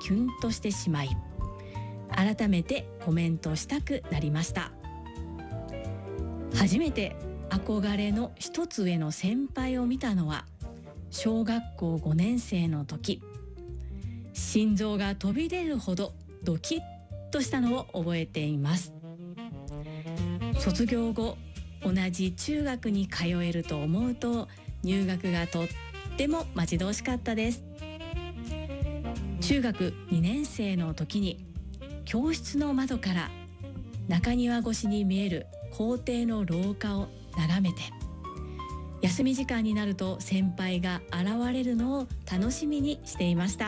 キュンとしてしまい、改めてコメントしたくなりました。初めて憧れの一つ上の先輩を見たのは小学校5年生の時。心臓が飛び出るほどドキッとしたのを覚えています。卒業後、同じ中学に通えると思うと入学がとっても待ち遠しかったです。中学2年生の時に教室の窓から中庭越しに見える校庭の廊下を眺めて、休み時間になると先輩が現れるのを楽しみにしていました。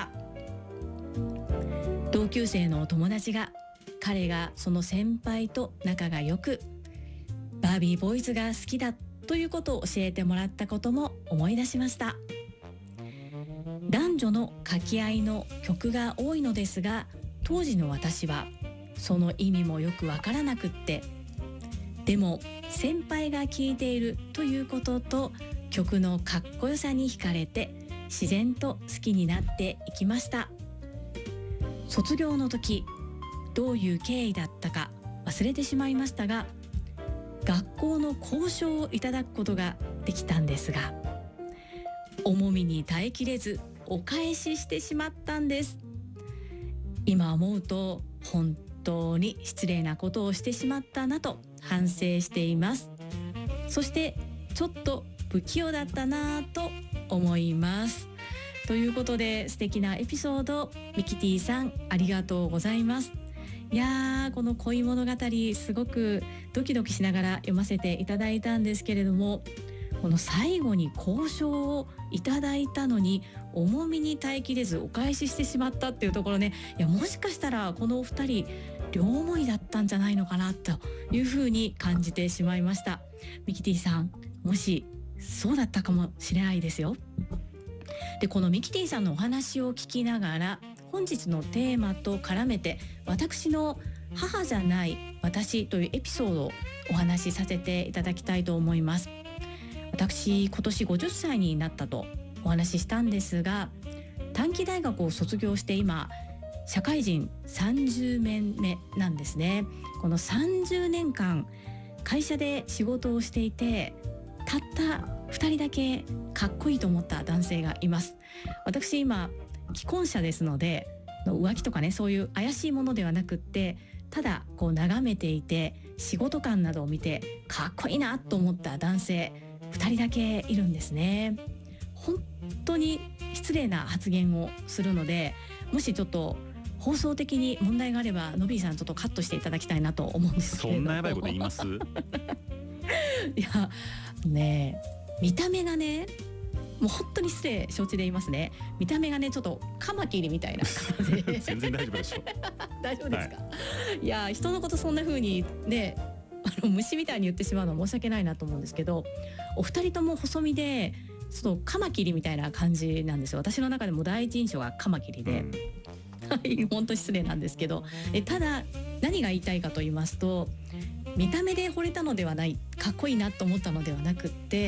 同級生の友達が彼がその先輩と仲が良く、バービーボーイズが好きだということを教えてもらったことも思い出しました。男女の掛け合いの曲が多いのですが、当時の私はその意味もよくわからなくって、でも先輩が聴いているということと曲のかっこよさに惹かれて自然と好きになっていきました。卒業の時、どういう経緯だったか忘れてしまいましたが、学校の校章をいただくことができたんですが、重みに耐えきれずお返ししてしまったんです。今思うと本当に失礼なことをしてしまったなと反省しています。そしてちょっと不器用だったなと思います。ということで、素敵なエピソード、ミキティさんありがとうございます。いやー、この恋物語すごくドキドキしながら読ませていただいたんですけれども、この最後に交渉をいただいたのに重みに耐えきれずお返ししてしまったっていうところね、いや、もしかしたらこのお二人両思いだったんじゃないのかなというふうに感じてしまいました。ミキティさん、もしそうだったかもしれないですよ。で、このミキティさんのお話を聞きながら本日のテーマと絡めて、私の母じゃない私というエピソードをお話しさせていただきたいと思います。私、今年50歳になったとお話ししたんですが、短期大学を卒業して今社会人30年目なんですね。この30年間会社で仕事をしていて、たった2人だけかっこいいと思った男性がいます。私今既婚者ですので、浮気とかね、そういう怪しいものではなくって、ただこう眺めていて仕事感などを見てかっこいいなと思った男性2人だけいるんですね。本当に失礼な発言をするので、もしちょっと放送的に問題があればノビーさんちょっとカットしていただきたいなと思うんですけれども。 そんなやばいこと言いますいやね、見た目がね、もう本当に失礼承知で言いますね。見た目がね、ちょっとカマキリみたいな感じで全然大丈夫でしょ大丈夫ですか、いや、人のことそんな風にね、虫みたいに言ってしまうのは申し訳ないなと思うんですけど、お二人とも細身でちょっとカマキリみたいな感じなんですよ。私の中でも第一印象がカマキリで、本当に失礼なんですけど、ただ何が言いたいかと言いますと、見た目で惚れたのではない、かっこいいなと思ったのではなくって、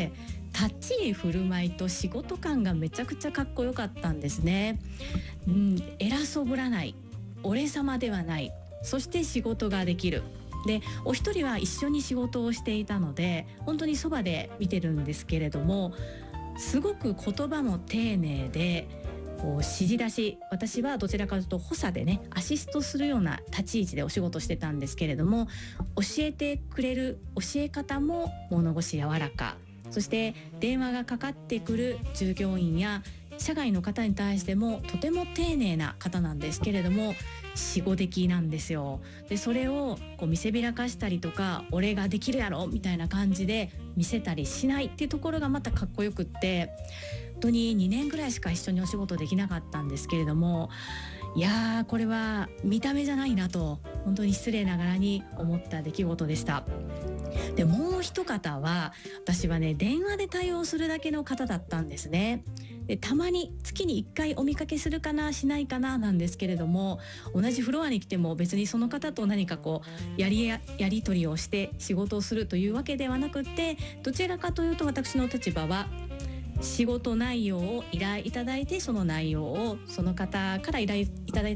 立ち居振る舞いと仕事感がめちゃくちゃかっこよかったんですね。偉そうぶらない、俺様ではない、そして仕事ができる。で、お一人は一緒に仕事をしていたので本当にそばで見てるんですけれども、すごく言葉も丁寧で、こう指示出し、私はどちらかというと補佐でね、アシストするような立ち位置でお仕事してたんですけれども、教えてくれる教え方も物腰柔らか、そして電話がかかってくる従業員や社外の方に対してもとても丁寧な方なんですけれども、仕事的なんですよ。で、それをこう見せびらかしたりとか、俺ができるやろみたいな感じで見せたりしないっていうところがまたかっこよくって、本当に2年ぐらいしか一緒にお仕事できなかったんですけれども、いやー、これは見た目じゃないなと本当に失礼ながらに思った出来事でした。で、もう一方は、私はね、電話で対応するだけの方だったんですね。で、たまに月に1回お見かけするかなしないかななんですけれども、同じフロアに来ても別にその方と何かこうやり取りをして仕事をするというわけではなくって、どちらかというと私の立場は仕事内容を依頼いただいて、その内容をその方から依頼いただい